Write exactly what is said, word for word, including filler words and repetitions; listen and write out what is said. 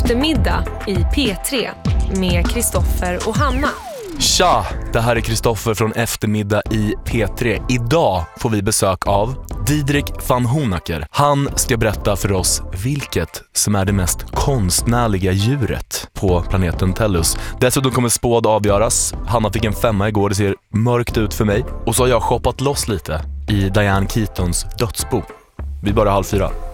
Eftermiddag i P tre med Kristoffer och Hanna. Tja, det här är Kristoffer från Eftermiddag i P tre. Idag får vi besök av Diederik van Hoenacker. Han ska berätta för oss vilket som är det mest konstnärliga djuret på planeten Tellus. Dessutom kommer spåd avgöras. Hanna fick en femma igår, det ser mörkt ut för mig. Och så har jag shoppat loss lite i Diane Keatons dödsbo. Vi börjar halv fyra.